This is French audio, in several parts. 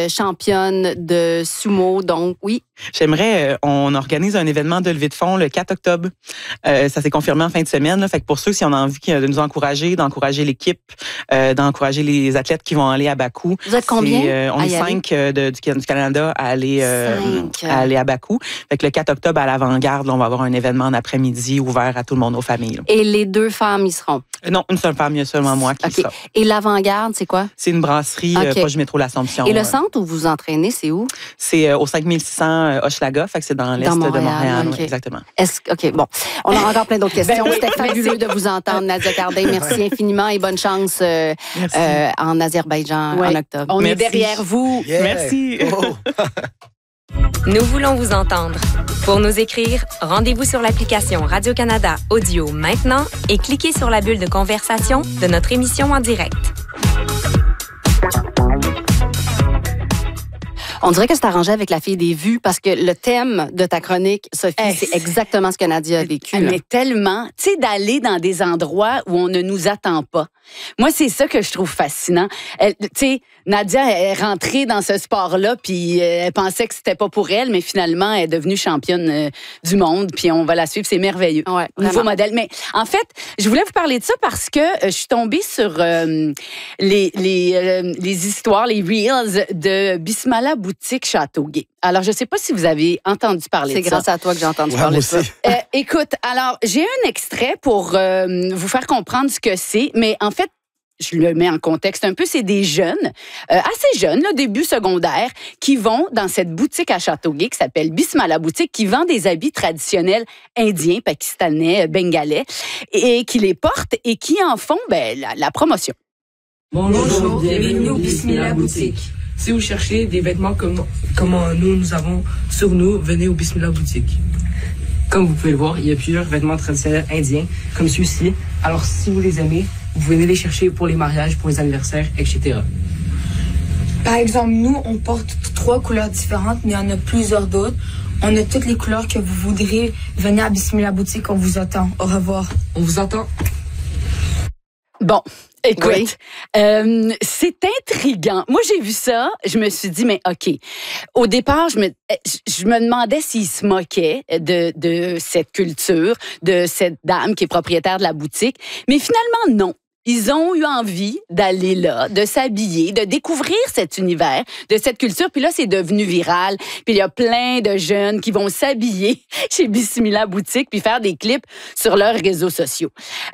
championne de sumo, donc oui. J'aimerais, on organise un événement de levée de fonds le 4 octobre. Ça s'est confirmé en fin de semaine. Là, fait que pour ceux qui ont envie de nous encourager, d'encourager l'équipe, d'encourager les athlètes qui vont aller à Bakou. Vous êtes combien? On est 5 du Canada à aller à Bakou. Fait que le 4 octobre à l'Avant-Garde, là, on va avoir un événement en après-midi ouvert à tout le monde, aux familles. Là. Et les 2 femmes y seront? Non, une seule femme, il y a seulement moi qui sera. Et l'Avant-Garde, c'est quoi? C'est une brasserie proche du métro L'Assomption. Et le centre où vous vous entraînez, c'est où? C'est au 5600 Hochelaga, fait que c'est dans l'est de Montréal. Okay. Exactement. OK, bon. On a encore plein d'autres questions. C'était fabuleux de vous entendre, Nadia Cardin. Merci infiniment et bonne chance en Azerbaïdjan en octobre. On est derrière vous. Yeah. Merci. Oh. Nous voulons vous entendre. Pour nous écrire, rendez-vous sur l'application Radio-Canada Audio maintenant et cliquez sur la bulle de conversation de notre émission en direct. On dirait que c'est arrangé avec la fille des vues parce que le thème de ta chronique, Sophie, c'est exactement ce que Nadia a vécu. Mais tellement, tu sais, d'aller dans des endroits où on ne nous attend pas. Moi, c'est ça que je trouve fascinant. Tu sais, Nadia est rentrée dans ce sport-là, puis elle pensait que c'était pas pour elle, mais finalement, elle est devenue championne du monde, puis on va la suivre. C'est merveilleux. Ouais, nouveau modèle. Mais en fait, je voulais vous parler de ça parce que je suis tombée sur les histoires, les reels de Bismillah Boutique Châteauguay. Alors, je ne sais pas si vous avez entendu parler de ça. C'est grâce à toi que j'ai entendu parler de ça. Écoute, alors, j'ai un extrait pour vous faire comprendre ce que c'est, mais en fait, je le mets en contexte un peu, c'est des jeunes, assez jeunes, là, début secondaire, qui vont dans cette boutique à Châteauguay qui s'appelle Bismillah Boutique, qui vend des habits traditionnels indiens, pakistanais, bengalais, et qui les portent et qui en font la promotion. Bonjour, bienvenue au Bismillah Boutique. Si vous cherchez des vêtements comme nous avons sur nous, venez au Bismillah Boutique. Comme vous pouvez le voir, il y a plusieurs vêtements traditionnels indiens, comme ceux-ci. Alors, si vous les aimez, vous venez les chercher pour les mariages, pour les anniversaires, etc. Par exemple, nous, on porte 3 couleurs différentes, mais il y en a plusieurs d'autres. On a toutes les couleurs que vous voudrez. Venez à Bismillah Boutique, on vous attend. Au revoir. On vous attend. Bon, écoute, c'est intriguant. Moi, j'ai vu ça, je me suis dit, mais OK. Au départ, je me demandais s'ils se moquaient de cette culture, de cette dame qui est propriétaire de la boutique. Mais finalement, non. Ils ont eu envie d'aller là, de s'habiller, de découvrir cet univers, de cette culture. Puis là, c'est devenu viral. Puis il y a plein de jeunes qui vont s'habiller chez Bismillah Boutique puis faire des clips sur leurs réseaux sociaux.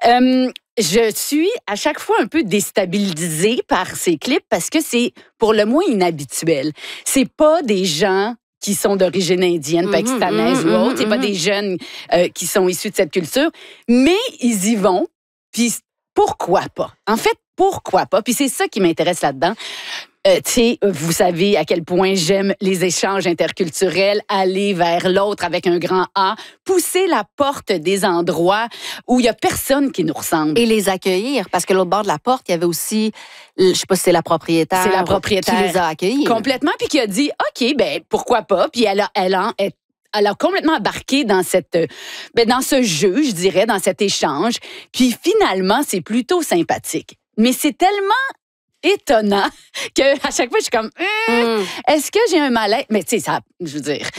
Je suis à chaque fois un peu déstabilisée par ces clips parce que c'est pour le moins inhabituel. C'est pas des gens qui sont d'origine indienne, pakistanaise ou autre. C'est pas des jeunes qui sont issus de cette culture. Mais ils y vont. Puis pourquoi pas? En fait, pourquoi pas? Puis c'est ça qui m'intéresse là-dedans. Vous savez à quel point j'aime les échanges interculturels, aller vers l'autre avec un grand A, pousser la porte des endroits où il n'y a personne qui nous ressemble. Et les accueillir, parce que l'autre bord de la porte, il y avait aussi, je sais pas si c'est la propriétaire. C'est la propriétaire. Qui les a accueillis. Complètement, puis qui a dit, OK, pourquoi pas? Puis elle a complètement embarqué dans dans ce jeu, je dirais, dans cet échange. Puis finalement, c'est plutôt sympathique. Mais c'est tellement étonnant que à chaque fois, je suis comme, est-ce que j'ai un malaise? Mais tu sais, ça, je veux dire,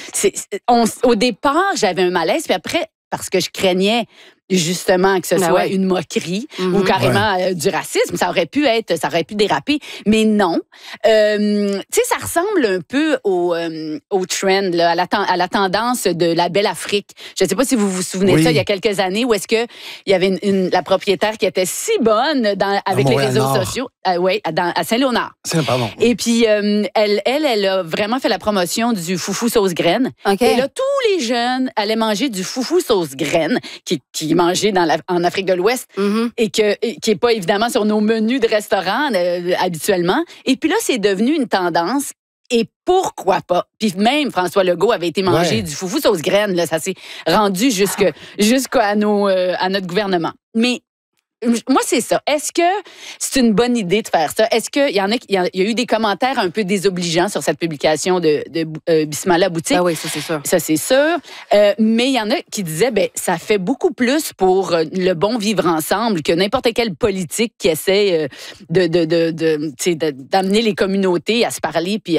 au départ, j'avais un malaise, puis après, parce que je craignais justement que ce soit une moquerie ou carrément du racisme. Ça aurait pu déraper, mais non. Tu sais, ça ressemble un peu au trend, là, à la tendance de la Belle Afrique. Je ne sais pas si vous vous souvenez de ça, il y a quelques années, où est-ce que il y avait la propriétaire qui était si bonne avec les réseaux sociaux. À Saint-Léonard. Pardon. Et puis, elle a vraiment fait la promotion du foufou sauce graine. Okay. Et là, tous les jeunes allaient manger du foufou sauce graine, qui mangé en Afrique de l'Ouest et qui n'est pas évidemment sur nos menus de restaurants habituellement. Et puis là, c'est devenu une tendance. Et pourquoi pas? Puis même François Legault avait été manger du foufou sauce graine. Là, ça s'est rendu jusqu'à notre gouvernement. Mais moi, c'est ça. Est-ce que c'est une bonne idée de faire ça? Est-ce qu'il y a eu des commentaires un peu désobligeants sur cette publication de Bismillah Boutique? Ah oui, ça, c'est sûr. Ça, c'est sûr. Mais il y en a qui disaient, ça fait beaucoup plus pour le bon vivre ensemble que n'importe quelle politique qui essaie d'amener les communautés à se parler puis